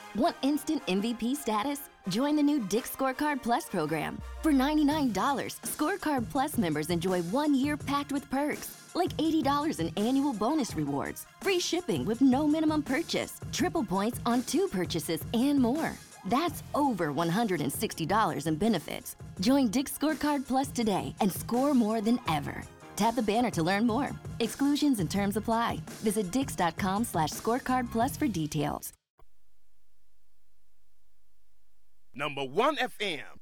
Want instant MVP status? Join the new Dick's Scorecard Plus program. For $99, Scorecard Plus members enjoy 1 year packed with perks, like $80 in annual bonus rewards, free shipping with no minimum purchase, triple points on 2 purchases, and more. That's over $160 in benefits. Join Dick's Scorecard Plus today and score more than ever. Tap the banner to learn more. Exclusions and terms apply. Visit dix.com/scorecard plus for details. Number 1 FM,